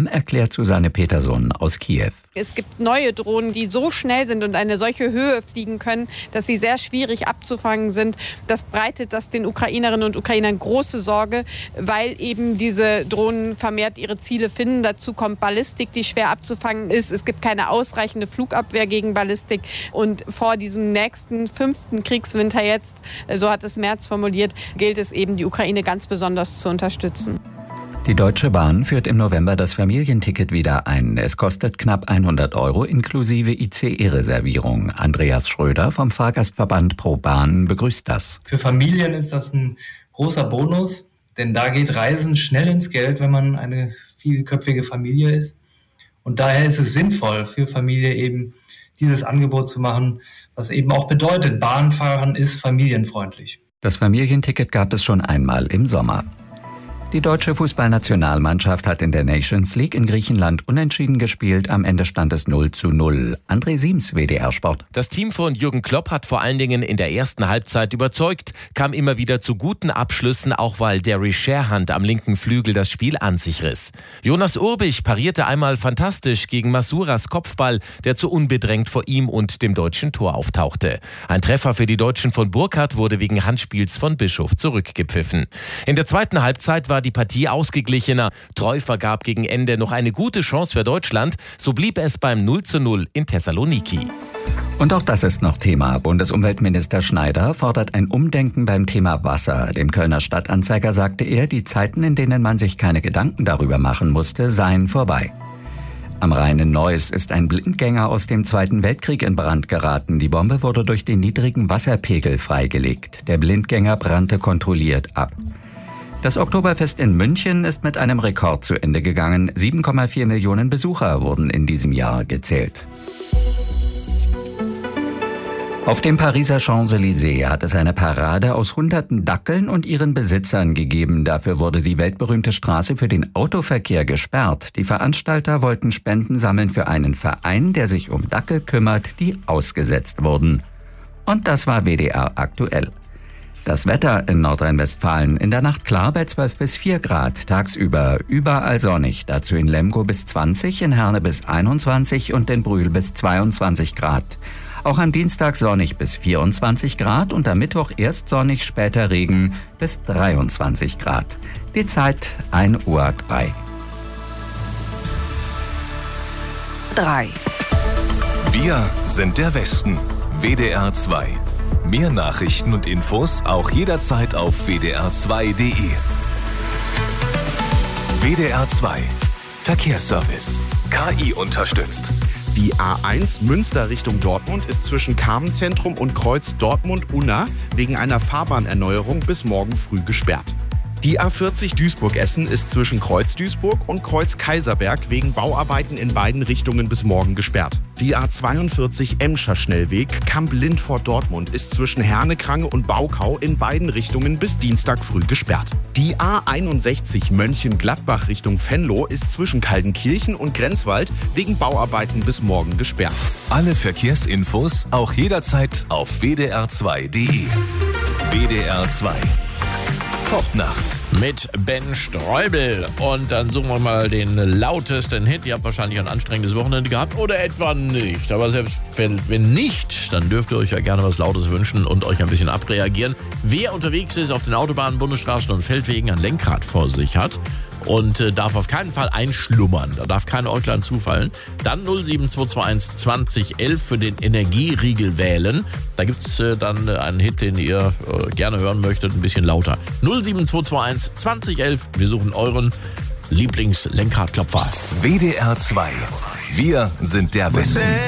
erklärt Susanne Peterson aus Kiew. Es gibt neue Drohnen, die so schnell sind und eine solche Höhe fliegen können, dass sie sehr schwierig abzufangen sind. Das bereitet das den Ukrainerinnen und Ukrainern große Sorge, weil eben diese Drohnen vermehrt ihre Ziele finden. Dazu kommt Ballistik, die schwer abzufangen ist. Es gibt keine ausreichende Flugabwehr gegen Ballistik. Und vor diesem nächsten 5. Kriegswinter jetzt, so hat es Merz formuliert, gilt es eben, die Ukraine ganz besonders zu unterstützen. Die Deutsche Bahn führt im November das Familienticket wieder ein. Es kostet knapp 100 € inklusive ICE-Reservierung. Andreas Schröder vom Fahrgastverband Pro Bahn begrüßt das. Für Familien ist das ein großer Bonus, denn da geht Reisen schnell ins Geld, wenn man eine vielköpfige Familie ist. Und daher ist es sinnvoll für Familie eben dieses Angebot zu machen, was eben auch bedeutet, Bahnfahren ist familienfreundlich. Das Familienticket gab es schon einmal im Sommer. Die deutsche Fußballnationalmannschaft hat in der Nations League in Griechenland unentschieden gespielt. Am Ende stand es 0:0. André Siems, WDR Sport. Das Team von Jürgen Klopp hat vor allen Dingen in der ersten Halbzeit überzeugt, kam immer wieder zu guten Abschlüssen, auch weil Derry Sherhand am linken Flügel das Spiel an sich riss. Jonas Urbich parierte einmal fantastisch gegen Masuras Kopfball, der zu unbedrängt vor ihm und dem deutschen Tor auftauchte. Ein Treffer für die Deutschen von Burkhardt wurde wegen Handspiels von Bischof zurückgepfiffen. In der zweiten Halbzeit war die Partie ausgeglichener. Treu vergab gegen Ende noch eine gute Chance für Deutschland. So blieb es beim 0:0 in Thessaloniki. Und auch das ist noch Thema. Bundesumweltminister Schneider fordert ein Umdenken beim Thema Wasser. Dem Kölner Stadtanzeiger sagte er, die Zeiten, in denen man sich keine Gedanken darüber machen musste, seien vorbei. Am Rhein in Neuss ist ein Blindgänger aus dem Zweiten Weltkrieg in Brand geraten. Die Bombe wurde durch den niedrigen Wasserpegel freigelegt. Der Blindgänger brannte kontrolliert ab. Das Oktoberfest in München ist mit einem Rekord zu Ende gegangen. 7,4 Millionen Besucher wurden in diesem Jahr gezählt. Auf dem Pariser Champs-Élysées hat es eine Parade aus hunderten Dackeln und ihren Besitzern gegeben. Dafür wurde die weltberühmte Straße für den Autoverkehr gesperrt. Die Veranstalter wollten Spenden sammeln für einen Verein, der sich um Dackel kümmert, die ausgesetzt wurden. Und das war WDR aktuell. Das Wetter in Nordrhein-Westfalen: in der Nacht klar bei 12 bis 4 Grad, tagsüber überall sonnig, dazu in Lemgo bis 20, in Herne bis 21 und in Brühl bis 22 Grad. Auch am Dienstag sonnig bis 24 Grad und am Mittwoch erst sonnig, später Regen bis 23 Grad. Die Zeit 1:03 Uhr. Wir sind der Westen. WDR 2. Mehr Nachrichten und Infos auch jederzeit auf wdr2.de. WDR 2. Verkehrsservice. KI unterstützt. Die A1 Münster Richtung Dortmund ist zwischen Carmenzentrum und Kreuz Dortmund-Unna wegen einer Fahrbahnerneuerung bis morgen früh gesperrt. Die A40 Duisburg-Essen ist zwischen Kreuz Duisburg und Kreuz Kaiserberg wegen Bauarbeiten in beiden Richtungen bis morgen gesperrt. Die A42 Emscher Schnellweg Kamp-Lindfort-Dortmund ist zwischen Hernekrange und Baukau in beiden Richtungen bis Dienstag früh gesperrt. Die A61 Mönchengladbach Richtung Venlo ist zwischen Kaldenkirchen und Grenzwald wegen Bauarbeiten bis morgen gesperrt. Alle Verkehrsinfos auch jederzeit auf wdr2.de. WDR 2. Top-Nacht. Mit Ben Streubel. Und dann suchen wir mal den lautesten Hit. Ihr habt wahrscheinlich ein anstrengendes Wochenende gehabt oder etwa nicht. Aber selbst wenn nicht, dann dürft ihr euch ja gerne was Lautes wünschen und euch ein bisschen abreagieren. Wer unterwegs ist auf den Autobahnen, Bundesstraßen und Feldwegen, ein Lenkrad vor sich hat und darf auf keinen Fall einschlummern, da darf kein Äuglein zufallen, dann 07221 2011 für den Energieriegel wählen. Da gibt es dann einen Hit, den ihr gerne hören möchtet, ein bisschen lauter. 07221 2011, wir suchen euren Lieblingslenkradklopfer. WDR 2. Wir sind der Westen.